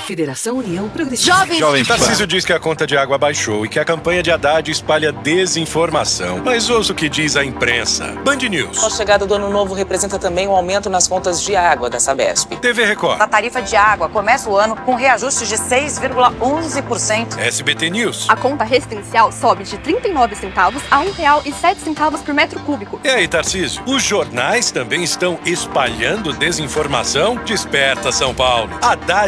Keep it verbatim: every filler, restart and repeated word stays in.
Federação União Progressista. Jovem, Jovem Tarcísio diz que a conta de água baixou e que a campanha de Haddad espalha desinformação. Mas ouça o que diz a imprensa. Band News. A chegada do ano novo representa também um aumento nas contas de água da Sabesp. T V Record. A tarifa de água começa o ano com reajuste de seis vírgula onze por cento. S B T News. A conta residencial sobe de trinta e nove centavos a um real e sete centavos por metro cúbico. E aí, Tarcísio? Os jornais também estão espalhando desinformação? Desperta, São Paulo. Haddad